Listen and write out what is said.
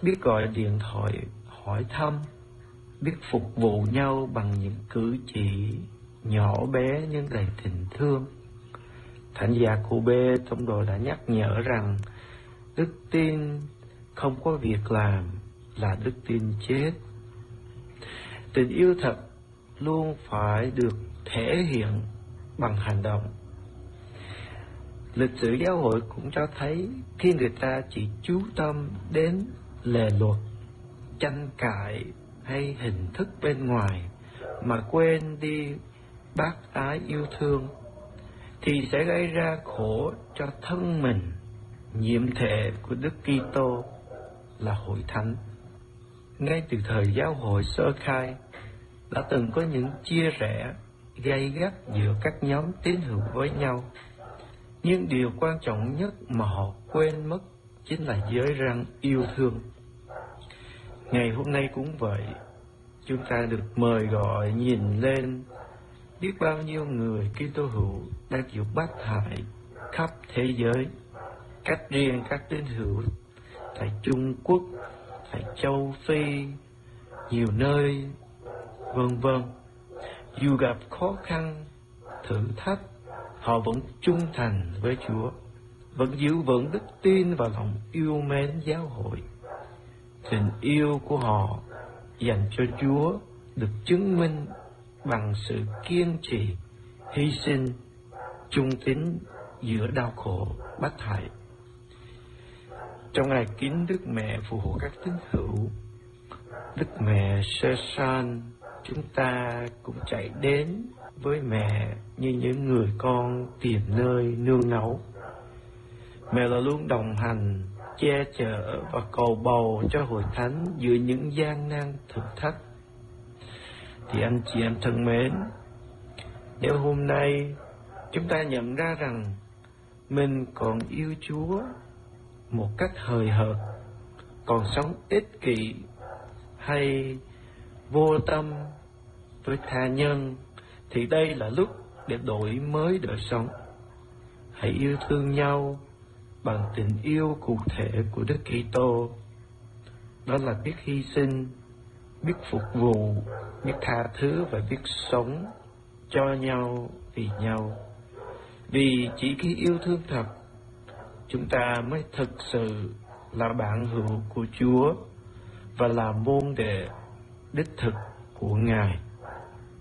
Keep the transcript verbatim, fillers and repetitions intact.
biết gọi điện thoại hỏi thăm, biết phục vụ nhau bằng những cử chỉ nhỏ bé nhưng đầy tình thương. Thánh Giacôbê tông đồ đã nhắc nhở rằng đức tin không có việc làm là đức tin chết. Tình yêu thật luôn phải được thể hiện bằng hành động. Lịch sử giáo hội cũng cho thấy khi người ta chỉ chú tâm đến lề luật, tranh cãi hay hình thức bên ngoài mà quên đi bác ái yêu thương thì sẽ gây ra khổ cho thân mình. Nhiệm thể của Đức Kitô là hội thánh. Ngay từ thời giáo hội sơ khai đã từng có những chia rẽ gay gắt giữa các nhóm tín hữu với nhau. Nhưng điều quan trọng nhất mà họ quên mất chính là giới răn yêu thương. Ngày hôm nay cũng vậy, chúng ta được mời gọi nhìn lên biết bao nhiêu người Kitô hữu đang chịu bắt hại khắp thế giới. Cách riêng các tín hữu tại Trung Quốc, tại châu Phi, nhiều nơi, vân vân. Dù gặp khó khăn, thử thách, họ vẫn trung thành với Chúa, vẫn giữ vững đức tin và lòng yêu mến giáo hội. Tình yêu của họ dành cho Chúa được chứng minh bằng sự kiên trì, hy sinh, trung tín giữa đau khổ bắt hại. Trong ngày kính Đức Mẹ phù hộ các tín hữu, Đức Mẹ Sơ San, chúng ta cũng chạy đến với mẹ như những người con tìm nơi nương náu. Mẹ là luôn đồng hành, che chở và cầu bầu cho hội thánh giữa những gian nan thử thách. Thì anh chị em thân mến, nếu hôm nay chúng ta nhận ra rằng mình còn yêu Chúa một cách hời hợt, còn sống ích kỷ hay vô tâm với tha nhân, thì đây là lúc để đổi mới đời sống. Hãy yêu thương nhau bằng tình yêu cụ thể của Đức Kitô. Đó là biết hy sinh, biết phục vụ, biết tha thứ và biết sống cho nhau vì nhau. Vì chỉ khi yêu thương thật, chúng ta mới thực sự là bạn hữu của Chúa và là môn đệ đích thực của Ngài.